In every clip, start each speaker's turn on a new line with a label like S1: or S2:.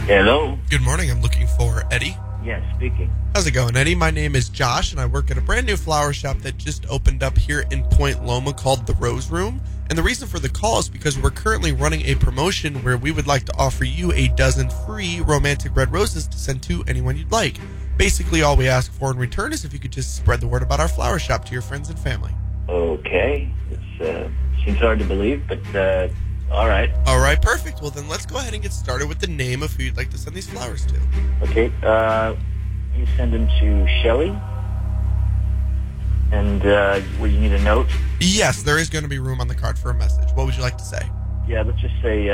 S1: Hello?
S2: Good morning. I'm looking for Eddie.
S1: Yes, speaking.
S2: How's it going, Eddie? My name is Josh, and I work at a brand new flower shop that just opened up here in Point Loma called The Rose Room. And the reason for the call is because we're currently running a promotion where we would like to offer you a dozen free romantic red roses to send to anyone you'd like. Basically, all we ask for in return is if you could just spread the word about our flower shop to your friends and family.
S1: Okay. It seems hard to believe, but all right.
S2: All right, perfect. Well, then let's go ahead and get started with the name of who you'd like to send these flowers to.
S1: Okay. You send them to Shelly. And will you need a note?
S2: Yes, there is going to be room on the card for a message. What would you like to say?
S1: Yeah, let's just say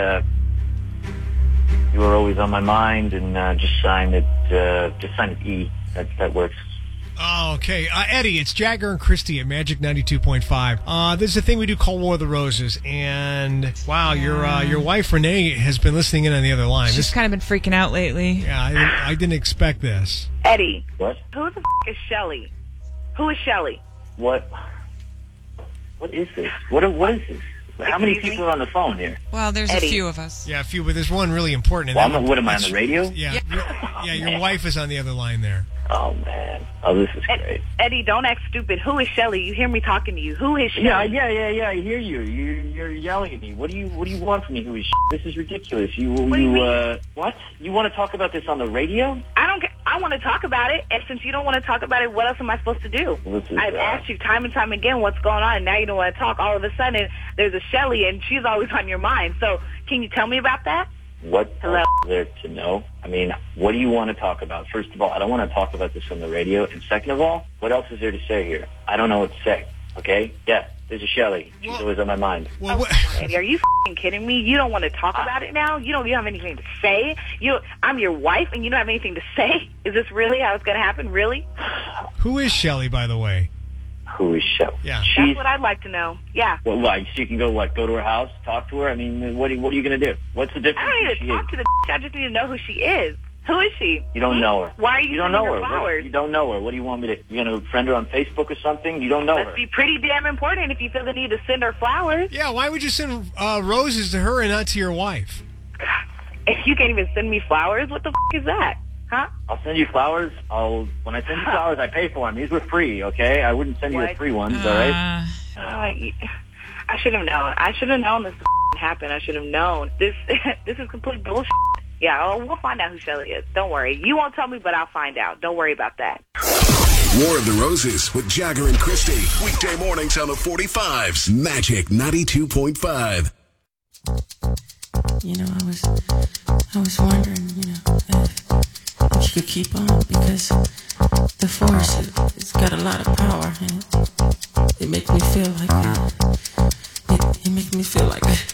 S1: you are always on my mind, and just sign it. Just sign it E. That works.
S3: Oh, okay. Eddie, it's Jagger and Christy at Magic 92.5. This is a thing we do called War of the Roses, and wow, your wife Renee has been listening in on the other line.
S4: She's kind of been freaking out lately.
S3: Yeah, I didn't expect this.
S5: Eddie.
S1: What?
S5: Who the is Shelly? Who is Shelly?
S1: What is this? What is this? How many people are on the phone here?
S4: Well, there's
S5: Eddie.
S4: a few of us.
S3: Yeah, a few, but there's one really important.
S1: Well, what am I on the radio?
S3: Yeah, your wife is on the other line there.
S1: Oh, man. Oh, this is great.
S5: Eddie, don't act stupid. Who is Shelly? You hear me talking to you. Who is Shelly?
S1: Yeah. I hear you. You're yelling at me. What do you want from me? Who is This is ridiculous.
S5: What do you mean?
S1: What? You want to talk about this on the radio?
S5: I don't. I want to talk about it, and since you don't want to talk about it, what else am I supposed to do? I've asked you time and time again what's going on, and now you don't want to talk. All of a sudden, there's a Shelly, and she's always on your mind. So, can you tell me about that?
S1: What
S5: Hello?
S1: else is there to know? I mean, what do you want to talk about? First of all, I don't want to talk about this on the radio. And second of all, what else is there to say here? I don't know what to say. Okay? Yeah, there's a Shelly. She's always on my mind.
S3: Well,
S5: Eddie, are you f***ing kidding me? You don't want to talk about it now? You have anything to say? I'm your wife, and you don't have anything to say? Is this really how it's going to happen? Really?
S3: who is Shelly, by the way?
S1: Who is Shelly?
S3: Yeah.
S5: That's what I'd like to know. Yeah.
S1: Well, like, so you can go to her house, talk to her? I mean, what are you going to do? What's the difference?
S5: I don't need to talk to the I just need to know who she is. Who is she?
S1: You don't know her.
S5: Why are you
S1: don't
S5: sending
S1: know
S5: her
S1: her.
S5: flowers?
S1: You don't know her. What do you want me to... You're going to friend her on Facebook or something? You don't know her.
S5: Must be pretty damn important if you feel the need to send her flowers.
S3: Yeah, why would you send roses to her and not to your wife?
S5: If you can't even send me flowers, what the is that? Huh?
S1: I'll send you flowers. When I send you flowers, I pay for them. These were free, okay? I wouldn't send you the free ones, all right?
S5: I should have known. I should have known this happened. I should have known. This is complete bullshit. Yeah, we'll find out who Shelly is. Don't worry. You won't tell me, but I'll find out. Don't worry about that.
S6: War of the Roses with Jagger and Christy. Weekday mornings on the 45s. Magic 92.5.
S7: You know, I was wondering, if you could keep on, because the force, it's got a lot of power, and it makes me feel like, it makes me feel like